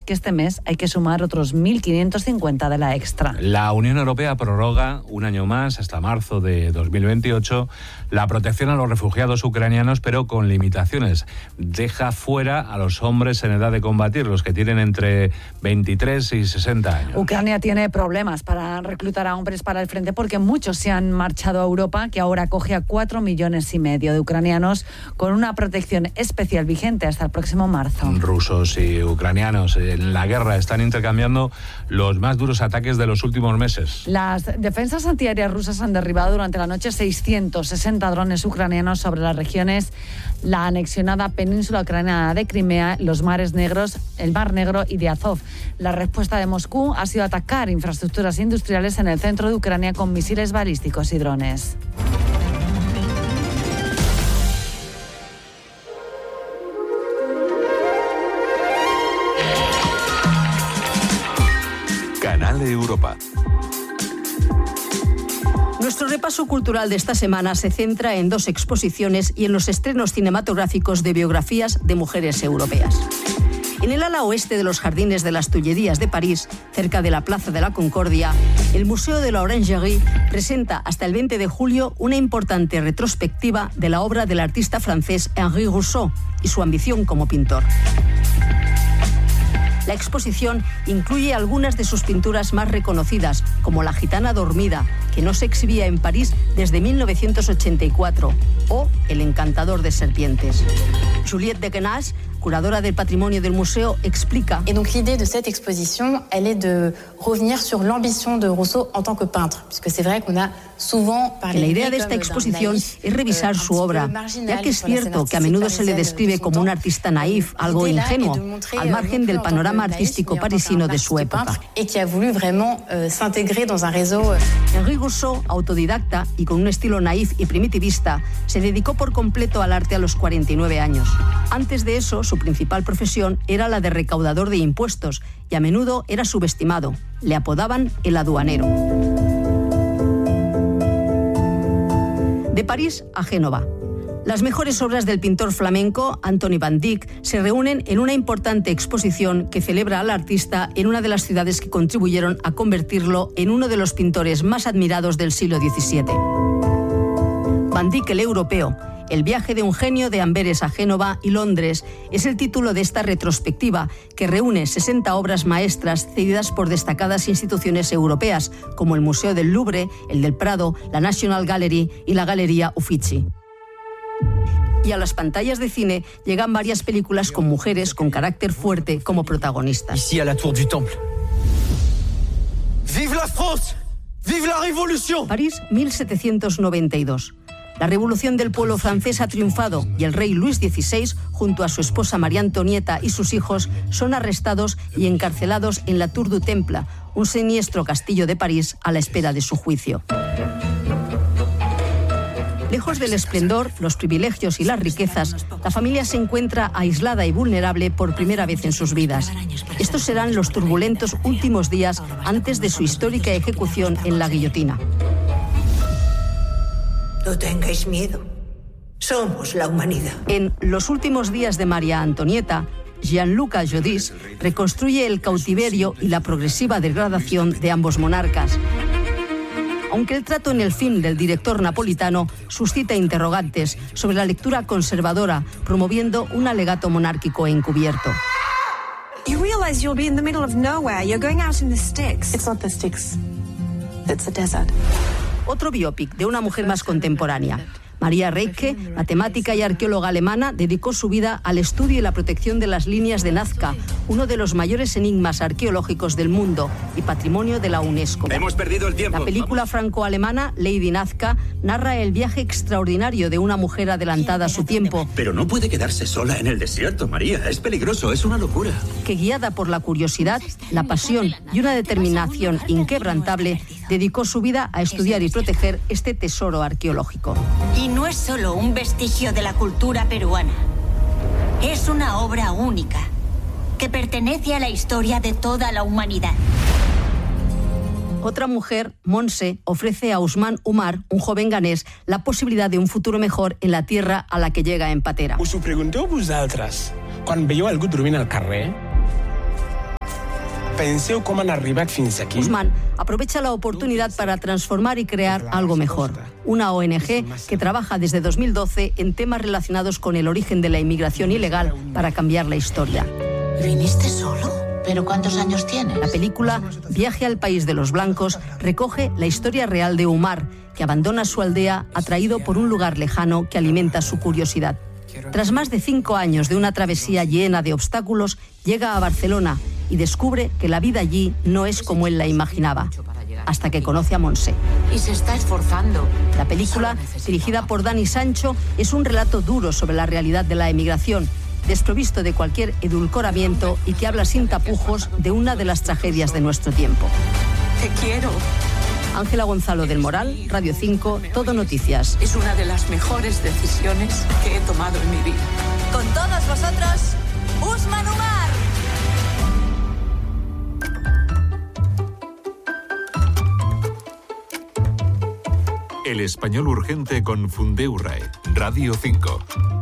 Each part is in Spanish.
que este mes hay que sumar otros 1.550 de la extra. La Unión Europea prorroga un año más, hasta marzo de 2028, la protección a los refugiados ucranianos, pero con limitaciones. Deja fuera a los hombres en edad de combatir, los que tienen entre 23 y 60 años. Ucrania tiene problemas para reclutar a hombres para el frente porque muchos se han marchado a Europa, que ahora acoge a 4,5 millones de ucranianos con una protección especial vigente hasta el próximo marzo. Rusos y ucranianos en la guerra están intercambiando los más duros ataques de los últimos meses. Las defensas antiaéreas rusas han derribado durante la noche 660 drones ucranianos sobre las regiones, la anexionada península ucraniana de Crimea, los mares negros, el Mar Negro y de Azov. La respuesta de Moscú ha sido atacar infraestructuras industriales en el centro de Ucrania con misiles balísticos y drones. Canal Europa. Nuestro repaso cultural de esta semana se centra en 2 exposiciones y en los estrenos cinematográficos de biografías de mujeres europeas. En el ala oeste de los Jardines de las Tullerías de París, cerca de la Plaza de la Concordia, el Museo de la Orangerie presenta hasta el 20 de julio una importante retrospectiva de la obra del artista francés Henri Rousseau y su ambición como pintor. La exposición incluye algunas de sus pinturas más reconocidas, como La gitana dormida, que no se exhibía en París desde 1984, o El encantador de serpientes. Juliette Dequenas, curadora del patrimonio del museo, explica. Et donc l'idée de cette exposition, elle est de revenir sur l'ambition de Rousseau en tant que peintre, puisque c'est vrai qu'on a souvent parlé. La idea de esta exposición es revisar su obra, ya que es cierto que a menudo se le describe como un artista naif, algo ingenuo, al margen del panorama artístico parisino de su época. Et qui a voulu vraiment s'intégrer dans un réseau. Henri Rousseau, autodidacta y con un estilo naif y primitivista, se dedicó por completo al arte a los 49 años. Antes de eso, su principal profesión era la de recaudador de impuestos y a menudo era subestimado. Le apodaban el aduanero. De París a Génova. Las mejores obras del pintor flamenco Antoni van Dyck se reúnen en una importante exposición que celebra al artista en una de las ciudades que contribuyeron a convertirlo en uno de los pintores más admirados del siglo XVII. Van Dyck el europeo. El viaje de un genio de Amberes a Génova y Londres es el título de esta retrospectiva que reúne 60 obras maestras cedidas por destacadas instituciones europeas como el Museo del Louvre, el del Prado, la National Gallery y la Galería Uffizi. Y a las pantallas de cine llegan varias películas con mujeres con carácter fuerte como protagonistas. Ici à la Tour du Temple. ¡Vive la France! ¡Vive la Révolution! París, 1792. La revolución del pueblo francés ha triunfado y el rey Luis XVI, junto a su esposa María Antonieta y sus hijos, son arrestados y encarcelados en la Tour du Temple, un siniestro castillo de París a la espera de su juicio. Lejos del esplendor, los privilegios y las riquezas, la familia se encuentra aislada y vulnerable por primera vez en sus vidas. Estos serán los turbulentos últimos días antes de su histórica ejecución en la guillotina. No tengáis miedo. Somos la humanidad. En Los últimos días de María Antonieta, Gianluca Giodis reconstruye el cautiverio y la progresiva degradación de ambos monarcas. Aunque el trato en el film del director napolitano suscita interrogantes sobre la lectura conservadora, promoviendo un alegato monárquico encubierto. You realize you'll be in the middle of nowhere. You're going out in the sticks. It's not the sticks. It's a desert. Otro biopic de una mujer más contemporánea. María Reike, matemática y arqueóloga alemana, dedicó su vida al estudio y la protección de las líneas de Nazca, uno de los mayores enigmas arqueológicos del mundo y patrimonio de la UNESCO. Hemos perdido el tiempo. La película franco-alemana Lady Nazca narra el viaje extraordinario de una mujer adelantada a su tiempo. Pero no puede quedarse sola en el desierto, María. Es peligroso, es una locura. Que guiada por la curiosidad, la pasión y una determinación inquebrantable, dedicó su vida a estudiar y proteger este tesoro arqueológico. Y no es solo un vestigio de la cultura peruana. Es una obra única que pertenece a la historia de toda la humanidad. Otra mujer, Montse, ofrece a Ousmane Oumar, un joven ganés, la posibilidad de un futuro mejor en la tierra a la que llega en patera. Us ho pregunteu vosaltres quan veieu algú dormint al carrer? penseu com han arribat fins aquí. Usman aprovecha la oportunidad para transformar y crear algo mejor. Una ONG que trabaja desde 2012 en temas relacionados con el origen de la inmigración ilegal para cambiar la historia. ¿Viniste solo? ¿Pero cuántos años tienes? La película Viaje al País de los Blancos recoge la historia real de Umar, que abandona su aldea atraído por un lugar lejano que alimenta su curiosidad. Tras más de 5 años de una travesía llena de obstáculos, llega a Barcelona y descubre que la vida allí no es como él la imaginaba, hasta que conoce a Montse. Y se está esforzando. La película, dirigida por Dani Sancho, es un relato duro sobre la realidad de la emigración, desprovisto de cualquier edulcoramiento y que habla sin tapujos de una de las tragedias de nuestro tiempo. Te quiero. Ángela Gonzalo del Moral, Radio 5, Todo Noticias. Es una de las mejores decisiones que he tomado en mi vida. Con todos vosotros, Usman Umar. El Español Urgente con Fundeu RAE, Radio 5.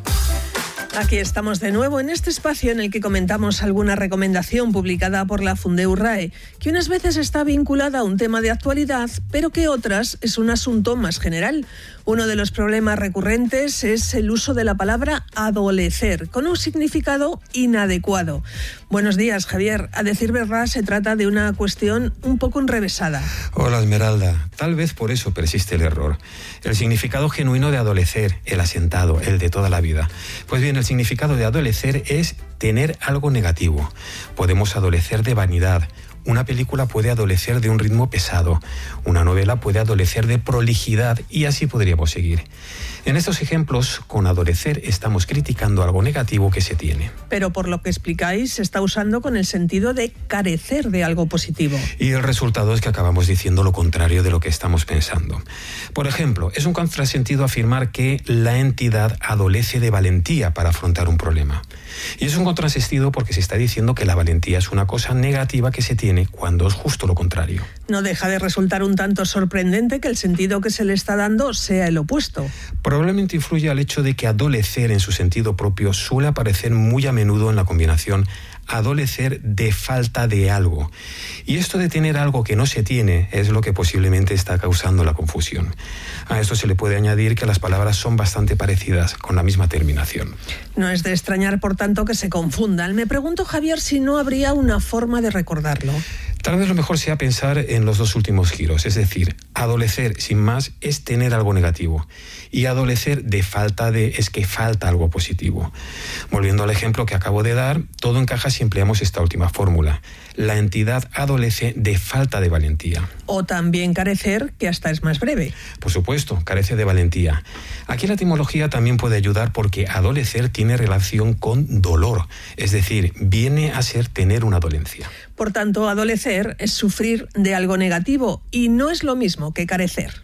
Aquí estamos de nuevo en este espacio en el que comentamos alguna recomendación publicada por la Fundeu RAE, que unas veces está vinculada a un tema de actualidad, pero que otras es un asunto más general. Uno de los problemas recurrentes es el uso de la palabra adolecer, con un significado inadecuado. Buenos días, Javier. A decir verdad, se trata de una cuestión un poco enrevesada. Hola, Esmeralda. Tal vez por eso persiste el error. El significado genuino de adolecer, el asentado, el de toda la vida. Pues bien, el significado de adolecer es tener algo negativo. Podemos adolecer de vanidad. Una película puede adolecer de un ritmo pesado, una novela puede adolecer de prolijidad y así podríamos seguir. En estos ejemplos, con adolecer estamos criticando algo negativo que se tiene. Pero por lo que explicáis, se está usando con el sentido de carecer de algo positivo. Y el resultado es que acabamos diciendo lo contrario de lo que estamos pensando. Por ejemplo, es un contrasentido afirmar que la entidad adolece de valentía para afrontar un problema. Y es un contrasentido porque se está diciendo que la valentía es una cosa negativa que se tiene cuando es justo lo contrario. No deja de resultar un tanto sorprendente que el sentido que se le está dando sea el opuesto. Probablemente influye al hecho de que adolecer en su sentido propio suele aparecer muy a menudo en la combinación adolecer de falta de algo. Y esto de tener algo que no se tiene es lo que posiblemente está causando la confusión. A esto se le puede añadir que las palabras son bastante parecidas, con la misma terminación. No es de extrañar, por tanto, que se confundan. Me pregunto, Javier, si no habría una forma de recordarlo. Tal vez lo mejor sea pensar en los dos últimos giros, es decir, adolecer sin más es tener algo negativo y adolecer de falta de es que falta algo positivo. Volviendo al ejemplo que acabo de dar, todo encaja si empleamos esta última fórmula. La entidad adolece de falta de valentía. O también carecer, que hasta es más breve. Por supuesto, carece de valentía. Aquí la etimología también puede ayudar porque adolecer tiene relación con dolor, es decir, viene a ser tener una dolencia. Por tanto, adolecer es sufrir de algo negativo y no es lo mismo que carecer.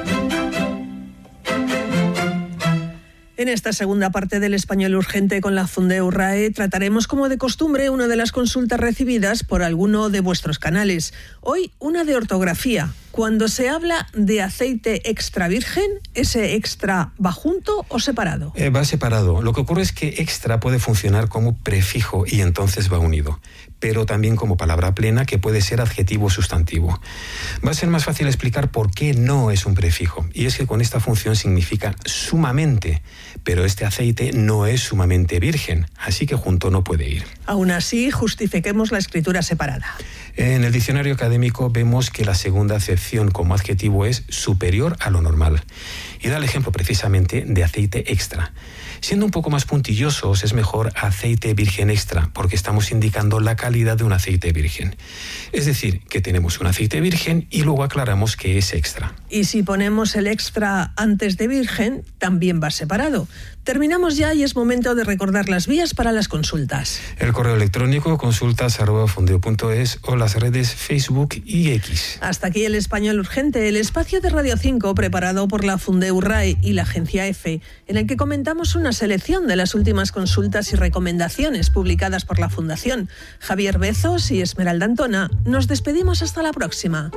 En esta segunda parte del Español Urgente con la Fundeu RAE trataremos, como de costumbre, una de las consultas recibidas por alguno de vuestros canales. Hoy, una de ortografía. Cuando se habla de aceite extra virgen, ¿ese extra va junto o separado? Va separado. Lo que ocurre es que extra puede funcionar como prefijo y entonces va unido, pero también como palabra plena que puede ser adjetivo o sustantivo. Va a ser más fácil explicar por qué no es un prefijo, y es que con esta función significa sumamente, pero este aceite no es sumamente virgen, así que junto no puede ir. Aún así, justifiquemos la escritura separada. En el diccionario académico vemos que la segunda acepción como adjetivo es superior a lo normal, y da el ejemplo precisamente de aceite extra. Siendo un poco más puntillosos, es mejor aceite virgen extra, porque estamos indicando la calidad de un aceite virgen. Es decir, que tenemos un aceite virgen y luego aclaramos que es extra. Y si ponemos el extra antes de virgen, también va separado. Terminamos ya y es momento de recordar las vías para las consultas. El correo electrónico consultas@fundeu.es o las redes Facebook y X. Hasta aquí el Español Urgente, el espacio de Radio 5 preparado por la Fundeu RAE y la Agencia EFE, en el que comentamos una selección de las últimas consultas y recomendaciones publicadas por la Fundación. Javier Bezos y Esmeralda Antona, nos despedimos hasta la próxima.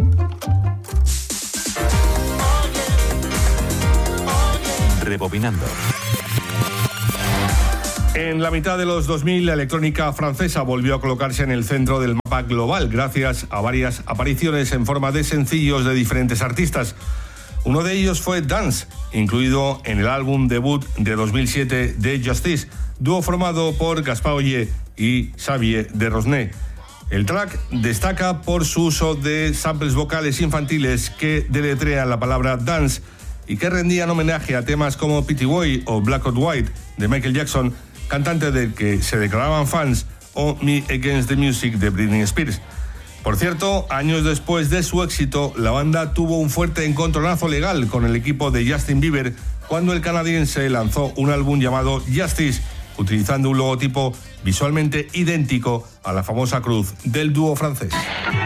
Rebobinando. En la mitad de los 2000, la electrónica francesa volvió a colocarse en el centro del mapa global gracias a varias apariciones en forma de sencillos de diferentes artistas. Uno de ellos fue Dance, incluido en el álbum debut de 2007 de Justice, dúo formado por Gaspard Oye y Xavier Desrosné. El track destaca por su uso de samples vocales infantiles que deletrean la palabra dance y que rendían homenaje a temas como Pity Boy o Black or White de Michael Jackson, cantante del que se declaraban fans, o Me Against the Music de Britney Spears. Por cierto, años después de su éxito, la banda tuvo un fuerte encontronazo legal con el equipo de Justin Bieber cuando el canadiense lanzó un álbum llamado Justice, utilizando un logotipo visualmente idéntico a la famosa cruz del dúo francés.